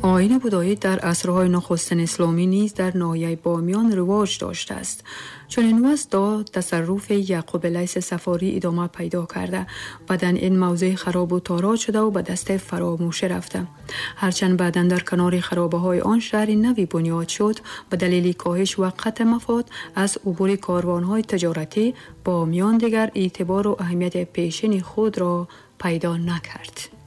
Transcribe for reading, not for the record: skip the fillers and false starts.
آیین بودایی در عصرهای نخستین اسلامی نیز در ناحیه بامیان رواج داشته است. چنین وضع تصرف یعقوب لیث صفاری ادامه پیدا کرده و در این موضع خراب و تاراج شده و به دست فراموشی رفته. هرچند بعداً در کنار خرابه های آن شهر نوی بنیاد شد، به دلیل کاهش و قطع مفاد از عبور کاروان های تجارتی، بامیان دیگر اعتبار و اهمیت پیشین خود را پیدا نکرد.